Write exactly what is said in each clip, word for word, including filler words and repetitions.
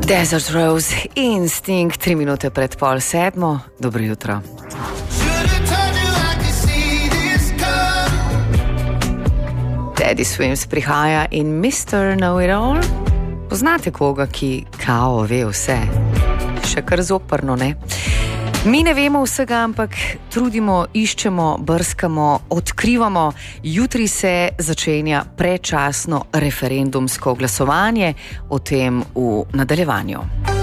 Desert Rose, Instinct, tri minute pred pol sedmo. Dobro jutro. Teddy Swims prihaja in mister Know-it-all. Poznate koga, ki kao ve vse? Še kar zoprno, ne? Mi ne vemo vsega, ampak trudimo, iščemo, brskamo, odkrivamo. Jutri se začenja predčasno referendumsko glasovanje, o tem v nadaljevanju.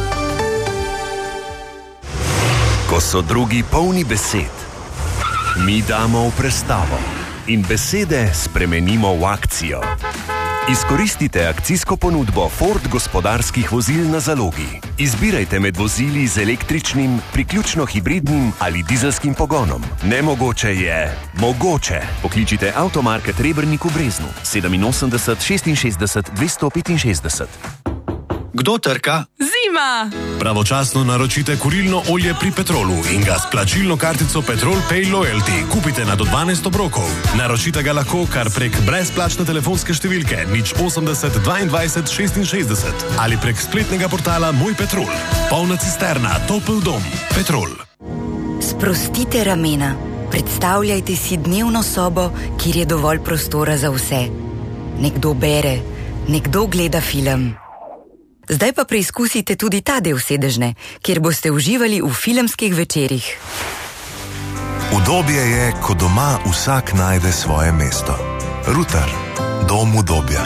Ko so drugi polni besed, mi damo v prestavo in besede spremenimo v akcijo. Izkoristite akcijsko ponudbo Ford gospodarskih vozil na zalogi. Izbirajte med vozili z električnim, priključno hibridnim ali dizelskim pogonom. Nemogoče je mogoče. Pokličite Avtomarket Rebernik v Breznu sedeminosemdeset šestinšestdeset dvesto petinšestdeset. Kdo trka? Zima! Pravočasno naročite kurilno olje pri Petrolu in ga s plačilno kartico Petrol Pay Loyalty kupite na do dvanajst obrokov. Naročite ga lahko kar prek brezplačne telefonske številke nič osemdeset dvaindvajset šestinšestdeset ali prek spletnega portala Moj Petrol. Polna cisterna, topel dom. Petrol. Sprostite ramena. Predstavljajte si dnevno sobo, kjer je dovolj prostora za vse. Nekdo bere, nekdo gleda film. Zdaj pa preizkusite tudi ta del sedežne, kjer boste uživali v filmskih večerih. Udobje je, ko doma vsak najde svoje mesto. Rutar, dom udobja.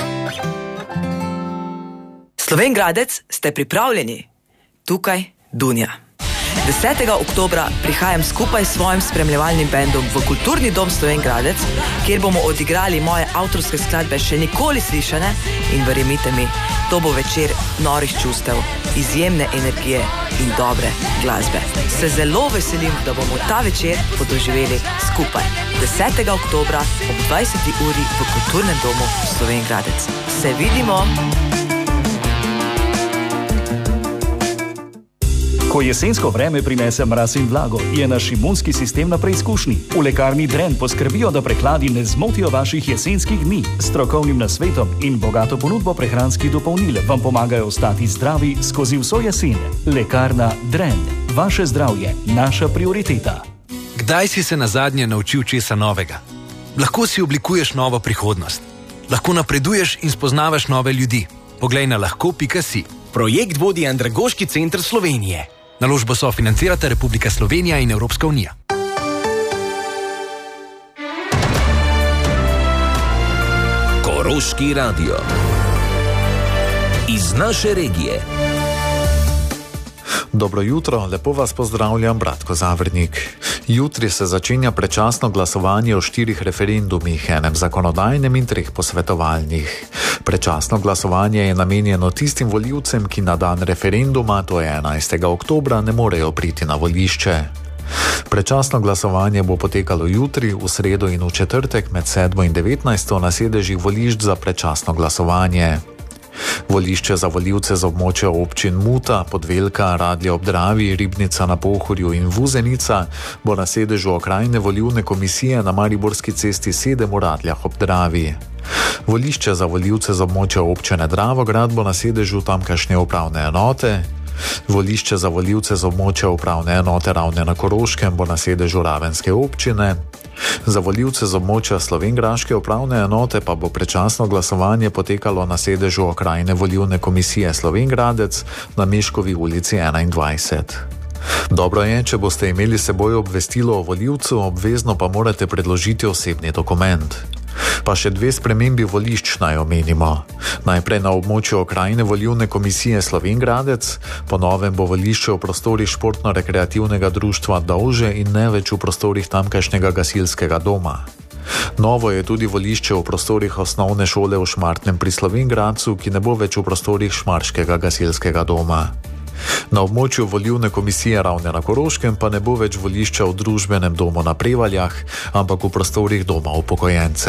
Slovenj Gradec, ste pripravljeni? Tukaj Dunja. desetega oktobra prihajam skupaj s svojim spremljevalnim bendom v Kulturni dom Slovenj Gradec, kjer bomo odigrali moje avtorske skladbe še nikoli slišane in verjemite mi, to bo večer norih čustev, izjemne energije in dobre glasbe. Se zelo veselim, da bomo ta večer podoživeli skupaj. desetega oktobra ob dvajseti uri v Kulturnem domu Slovenj Gradec. Se vidimo! Ko jesensko vreme prinese mraz in vlago, je naš imunski sistem na preizkušnji. V lekarni Dren poskrbijo, da prehladi ne zmotijo vaših jesenskih dni. S strokovnim nasvetom in bogato ponudbo prehranskih dopolnil vam pomagajo ostati zdravi skozi vso jesen. Lekarna Dren. Vaše zdravje, naša prioriteta. Kdaj si se nazadnje naučil česa novega? Lahko si oblikuješ novo prihodnost. Lahko napreduješ in spoznavaš nove ljudi. Poglej na lahko pika si. Projekt vodi Andragoški center Slovenije. Naložbo sofinancirata Republika Slovenija in Evropska unija. Koroški radio. Iz naše regije. Dobro jutro, lepo vas pozdravljam, Bratko Zavrnik. Jutri se začenja predčasno glasovanje o štirih referendumih, enem zakonodajnem in treh posvetovalnih. Predčasno glasovanje je namenjeno tistim volivcem, ki na dan referenduma, to je enajstega oktobra, ne morejo priti na volišče. Predčasno glasovanje bo potekalo jutri, v sredo in v četrtek med sedmo in devetnajsto na sedežih volišč za predčasno glasovanje. Volišče za volivce z območja občin Muta, Podvelka, Radlje ob Dravi, Ribnica na Pohorju in Vuzenica bo na sedežu okrajne volilne komisije na Mariborski cesti sedem v Radljah ob Dravi. Volišče za volivce z območja občine Dravograd bo na sedežu tamkajšnje upravne enote. Volišče za volivce z območja upravne enote Ravne na Koroškem bo na sedežu Ravenske občine. Za volivce z območja slovenjgraške upravne enote pa bo predčasno glasovanje potekalo na sedežu okrajne volilne komisije Slovenj Gradec na Meškovi ulici enaindvajset. Dobro je, če boste imeli s seboj obvestilo o volivcu, obvezno pa morate predložiti osebni dokument. Pa še dve spremembi volišč naj omenimo. Najprej na območju okrajne volilne komisije Slovenj Gradec, po novem bo volišče v prostorih športno-rekreativnega društva Dovže in ne več v prostorih tamkajšnjega gasilskega doma. Novo je tudi volišče v prostorih osnovne šole v Šmartnem pri Slovenj Gradcu, ki ne bo več v prostorih Šmarškega gasilskega doma. Na območju volilne komisije Ravne na Koroškem pa ne bo več volišča v družbenem domu na Prevaljah, ampak v prostorih doma upokojencev.